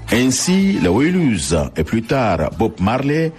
Ainsi, les Wailers et plus tard Bob Marley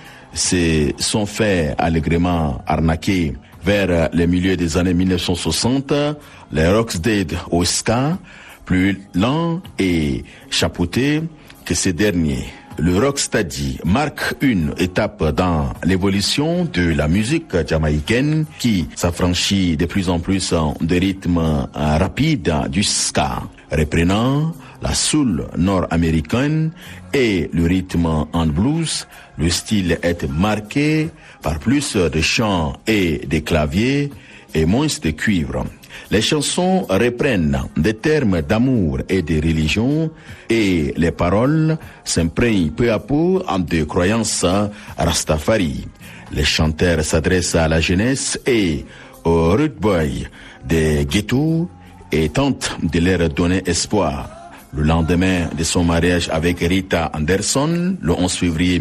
se sont fait allègrement arnaquer. Vers le milieu des années 1960, les Rocksteady au ska, plus lents et chapeautés que ces derniers. Le rocksteady marque une étape dans l'évolution de la musique jamaïcaine qui s'affranchit de plus en plus des rythmes rapides du ska, reprenant la soul nord-américaine et le rythme en blues. Le style est marqué par plus de chants et de claviers et moins de cuivre. Les chansons reprennent des termes d'amour et de religion et les paroles s'imprègnent peu à peu en des croyances rastafari. Les chanteurs s'adressent à la jeunesse et aux rude boys des ghettos et tentent de leur donner espoir. Le lendemain de son mariage avec Rita Anderson, le 11 février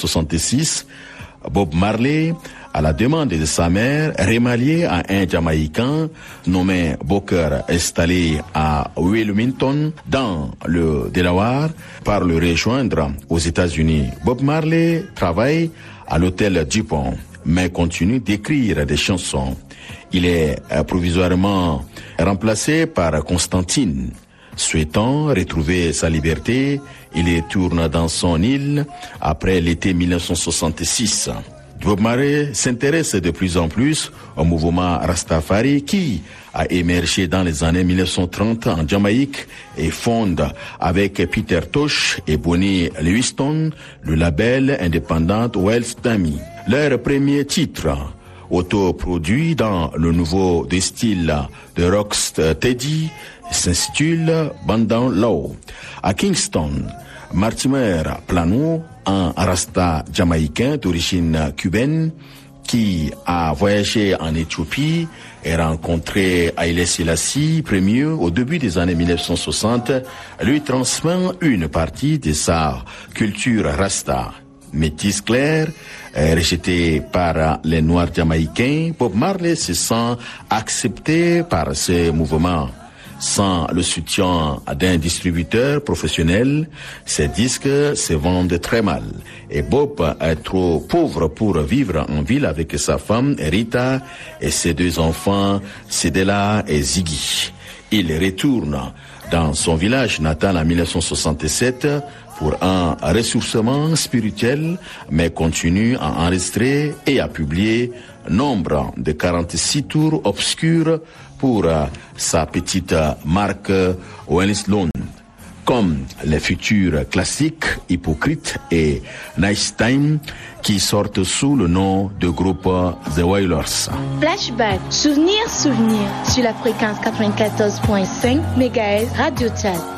1966, Bob Marley, à la demande de sa mère, remarié à un Jamaïcain nommé Booker, installé à Wilmington, dans le Delaware, part le rejoindre aux États-Unis. Bob Marley travaille à l'hôtel Dupont, mais continue d'écrire des chansons. Il est provisoirement remplacé par Constantine. Souhaitant retrouver sa liberté, il retourne dans son île après l'été 1966. Bob Marley s'intéresse de plus en plus au mouvement Rastafari qui a émergé dans les années 1930 en Jamaïque et fonde avec Peter Tosh et Bonnie Lewiston le label indépendant Wells Dami. Leur premier titre, autoproduit dans le nouveau style de rocksteady, s'intitule Bandon Low. À Kingston, Mortimer Plano, un rasta jamaïcain d'origine cubaine qui a voyagé en Éthiopie et rencontré Haïlé Sélassie Ier au début des années 1960, lui transmet une partie de sa culture rasta. Métis clair, rejeté par les Noirs jamaïcains, Bob Marley se sent accepté par ce mouvement. Sans le soutien d'un distributeur professionnel, ces disques se vendent très mal. Et Bob est trop pauvre pour vivre en ville avec sa femme Rita et ses deux enfants, Cedella et Ziggy. Il retourne dans son village natal en 1967 pour un ressourcement spirituel, mais continue à enregistrer et à publier nombre de 46 tours obscurs pour sa petite marque Wellesley, comme les futurs classiques Hypocrite et Nice Time qui sortent sous le nom de groupe The Wailers. Flashback, souvenir sur la fréquence 94.5 MHz Radio Tchad.